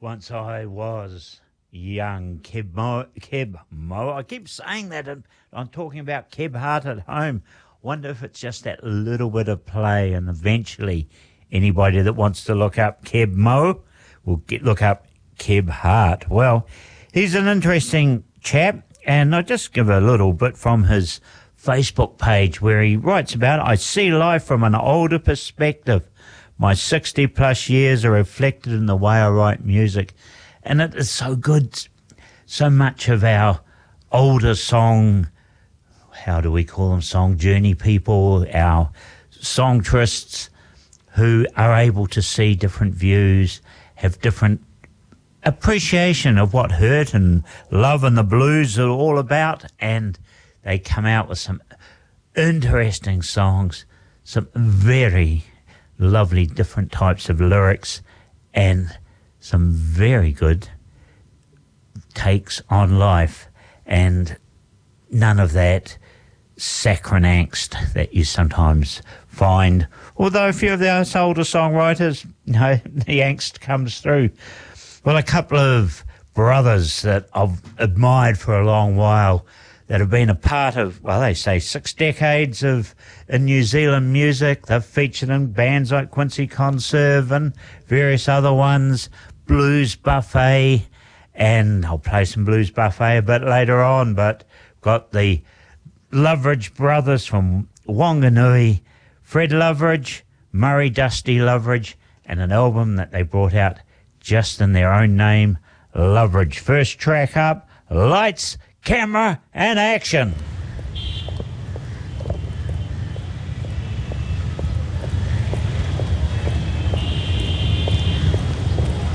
Once I was young, Keb Mo. I keep saying that, and I'm talking about Keb Hart at home. Wonder if it's just that little bit of play, and eventually anybody that wants to look up Keb Mo will look up Keb Hart. Well, he's an interesting chap, and I'll just give a little bit from his Facebook page where he writes about it. I see life from an older perspective. My 60-plus years are reflected in the way I write music. And it is so good. So much of our older song, how do we call them, song journey people, our songstrists who are able to see different views, have different appreciation of what hurt and love and the blues are all about. And they come out with some interesting songs, some very lovely different types of lyrics, and some very good takes on life, and none of that saccharine angst that you sometimes find. Although a few of those older songwriters, the angst comes through. Well, a couple of brothers that I've admired for a long while that have been a part of, well, they say 6 decades in New Zealand music. They've featured in bands like Quincy Conserve and various other ones, Blues Buffet, and I'll play some Blues Buffet a bit later on, but got the Loveridge brothers from Wanganui, Fred Loveridge, Murray Dusty Loveridge, and an album that they brought out just in their own name, Loveridge. First track up, Lights, Camera and Action.